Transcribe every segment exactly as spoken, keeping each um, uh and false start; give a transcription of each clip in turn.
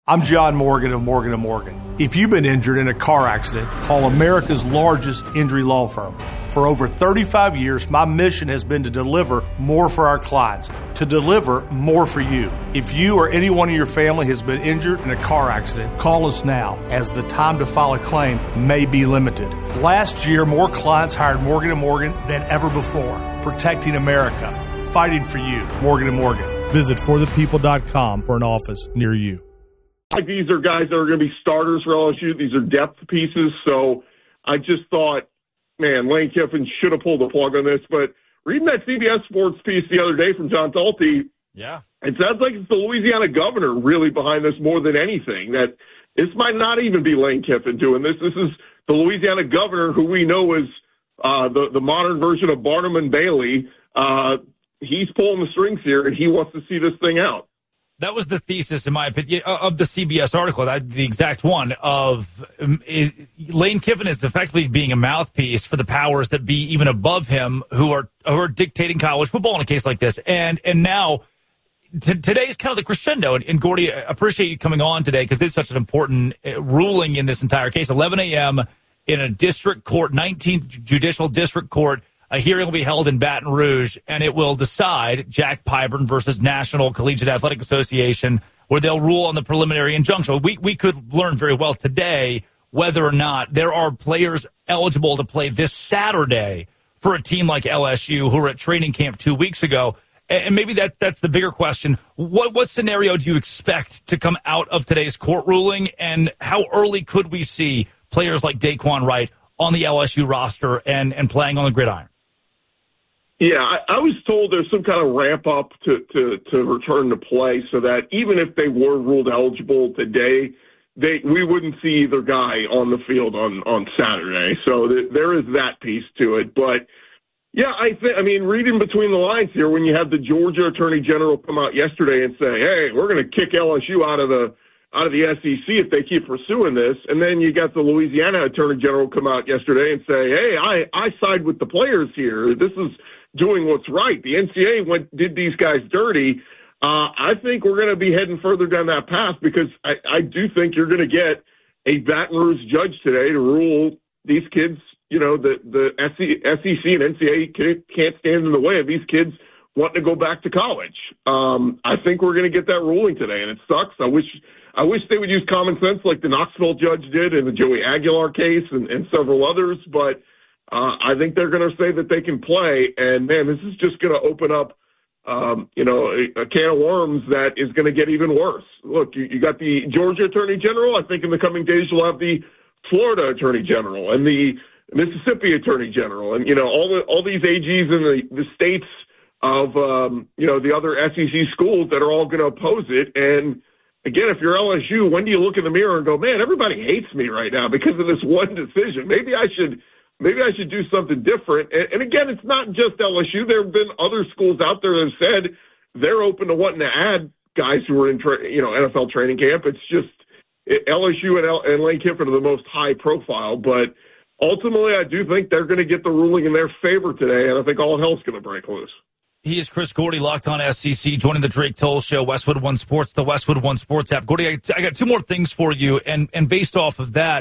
I'm John Morgan of Morgan and Morgan. If you've been injured in a car accident, call America's largest injury law firm. For over thirty-five years, my mission has been to deliver more for our clients, to deliver more for you. If you or anyone in your family has been injured in a car accident, call us now, as the time to file a claim may be limited. Last year, more clients hired Morgan and Morgan than ever before, protecting America, fighting for you. Morgan and Morgan. Visit for the people dot com for an office near you. Like these are guys that are going to be starters for L S U. These are depth pieces. So I just thought, man, Lane Kiffin should have pulled the plug on this. But reading that C B S Sports piece the other day from John Talty, yeah, it sounds like it's the Louisiana governor really behind this more than anything. That this might not even be Lane Kiffin doing this. This is the Louisiana governor, who we know is uh, the, the modern version of Barnum and Bailey. Uh, he's pulling the strings here, and he wants to see this thing out. That was the thesis, in my opinion, of the C B S article, that, the exact one, of um, is, Lane Kiffin is effectively being a mouthpiece for the powers that be even above him, who are who are dictating college football in a case like this. And and now, t- today's kind of the crescendo. And, and Gordy, I appreciate you coming on today, because this is such an important ruling in this entire case. eleven a.m. in a district court, nineteenth Judicial District Court. A hearing will be held in Baton Rouge, and it will decide Jack Pyburn versus National Collegiate Athletic Association, where they'll rule on the preliminary injunction. We we could learn very well today whether or not there are players eligible to play this Saturday for a team like L S U, who were at training camp two weeks ago. And maybe that that's the bigger question. What what scenario do you expect to come out of today's court ruling, and how early could we see players like Daquan Wright on the L S U roster and, and playing on the gridiron? Yeah, I, I was told there's some kind of ramp up to, to, to return to play, so that even if they were ruled eligible today, they we wouldn't see either guy on the field on, on Saturday. So th- there is that piece to it. But, yeah, I think, I mean, reading between the lines here, when you have the Georgia Attorney General come out yesterday and say, hey, we're going to kick L S U out of the out of the S E C if they keep pursuing this, and then you got the Louisiana Attorney General come out yesterday and say, hey, I, I side with the players here. This is doing what's right. The N C A A went did these guys dirty. Uh, I think we're going to be heading further down that path, because I, I do think you're going to get a Baton Rouge judge today to rule these kids. You know, the the S E C and N C A A can't stand in the way of these kids wanting to go back to college. Um, I think we're going to get that ruling today, and it sucks. I wish I wish they would use common sense like the Knoxville judge did in the Joey Aguilar case and, and several others, but Uh, I think they're going to say that they can play, and, man, this is just going to open up, um, you know, a, a can of worms that is going to get even worse. Look, you, you got the Georgia Attorney General. I think in the coming days you'll have the Florida Attorney General and the Mississippi Attorney General, and, you know, all the all these A Gs in the, the states of, um, you know, the other S E C schools that are all going to oppose it. And, again, if you're L S U, when do you look in the mirror and go, man, everybody hates me right now because of this one decision? Maybe I should – Maybe I should do something different. And, and again, it's not just L S U. There have been other schools out there that have said they're open to wanting to add guys who are in, tra- you know, N F L training camp. It's just it, L S U and, L- and Lane Kiffin are the most high profile. But ultimately, I do think they're going to get the ruling in their favor today, and I think all hell's going to break loose. He is Chris Gordy, Locked On S E C, joining the Drake Toll Show, Westwood One Sports, the Westwood One Sports app. Gordy, I, I got two more things for you, and and based off of that,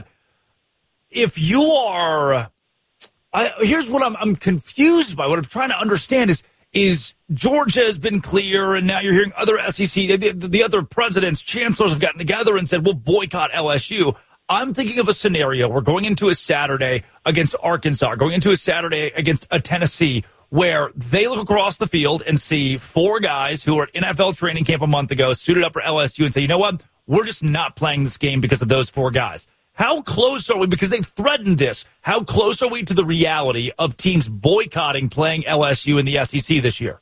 if you are. I, here's what I'm, I'm confused by. What I'm trying to understand is, is Georgia has been clear, and now you're hearing other S E C, the, the, the other presidents, chancellors have gotten together and said, we'll boycott L S U. I'm thinking of a scenario. We're going into a Saturday against Arkansas, going into a Saturday against a Tennessee, where they look across the field and see four guys who were at N F L training camp a month ago, suited up for L S U, and say, you know what? We're just not playing this game because of those four guys. How close are we, because they've threatened this, how close are we to the reality of teams boycotting playing L S U in the S E C this year?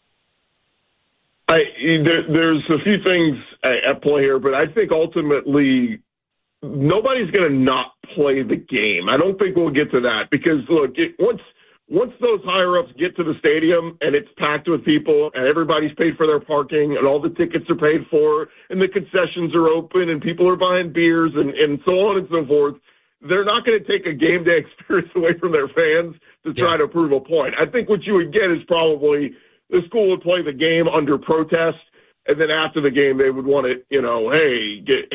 I, there, there's a few things at play here, but I think ultimately nobody's going to not play the game. I don't think we'll get to that, because, look, it, once once those higher-ups get to the stadium and it's packed with people and everybody's paid for their parking and all the tickets are paid for and the concessions are open and people are buying beers and, and so on and so forth, they're not going to take a game day experience away from their fans to try yeah. to prove a point. I think what you would get is probably the school would play the game under protest, and then after the game they would want to, you know, hey, get